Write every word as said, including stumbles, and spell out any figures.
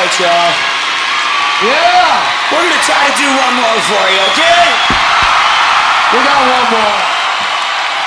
right, y'all. Yeah! We're gonna try to do one more for you,